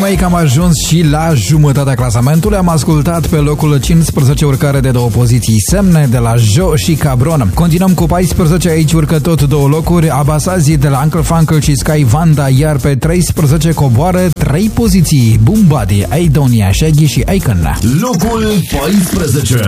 că am ajuns și la jumătatea clasamentului. Am ascultat pe locul 15 urcare de 2 poziții, Semne de la Jo și Cabron. Continuăm cu 14, aici urcă tot 2 locuri, Abasazi de la Uncle Funkel și Sky Vanda, iar pe 13 coboară 3 poziții, Boom Buddy, Aidonia, Shaggy și Icon. Locul 14.